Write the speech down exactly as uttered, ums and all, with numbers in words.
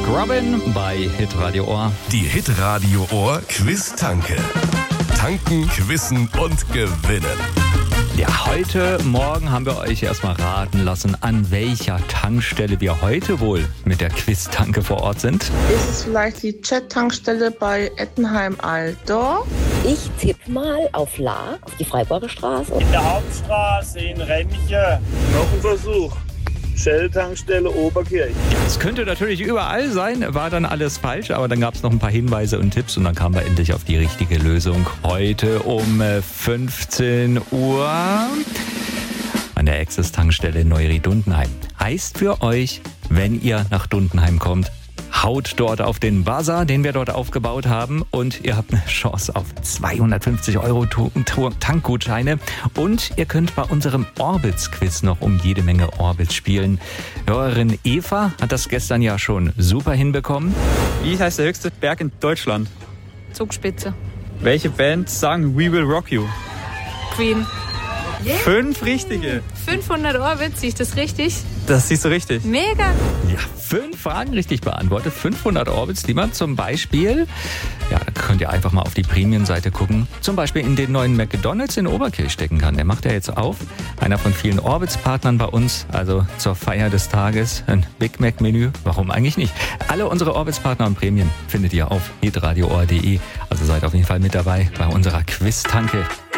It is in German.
Doc Robin bei Hitradio Ohr. Die Hitradio Ohr Quiz-Tanke. Tanken, quizzen und gewinnen. Ja, heute Morgen haben wir euch erstmal raten lassen, an welcher Tankstelle wir heute wohl mit der Quiz-Tanke vor Ort sind. Ist es vielleicht die Jet-Tankstelle bei Ettenheim-Altdorf? Ich tippe mal auf La, auf die Freiburger Straße. In der Hauptstraße in Remmiche. Noch ein Versuch. Shell-Tankstelle Oberkirch. Es könnte natürlich überall sein, war dann alles falsch, aber dann gab es noch ein paar Hinweise und Tipps und dann kamen wir endlich auf die richtige Lösung. Heute um fünfzehn Uhr an der Access-Tankstelle Neuri-Dundenheim. Heißt für euch, wenn ihr nach Dundenheim kommt, haut dort auf den Buzzer, den wir dort aufgebaut haben, und ihr habt eine Chance auf zweihundertfünfzig Euro Tankgutscheine und ihr könnt bei unserem Orbits-Quiz noch um jede Menge Orbits spielen. Hörerin Eva hat das gestern ja schon super hinbekommen. Wie heißt der höchste Berg in Deutschland? Zugspitze. Welche Band sagen We Will Rock You? Queen. Yeah. Fünf richtige. fünfhundert Orbits, sehe ich das richtig? Das siehst du richtig. Mega. Ja, fünf Fragen richtig beantwortet. fünfhundert Orbits, die man zum Beispiel, ja, da könnt ihr einfach mal auf die Premium-Seite gucken, zum Beispiel in den neuen McDonald's in Oberkirch stecken kann. Der macht ja jetzt auf. Einer von vielen Orbits-Partnern bei uns, also zur Feier des Tages, ein Big Mac-Menü. Warum eigentlich nicht? Alle unsere Orbits-Partner und Prämien findet ihr auf hitradio ohr punkt de. Also seid auf jeden Fall mit dabei bei unserer Quiz-Tanke.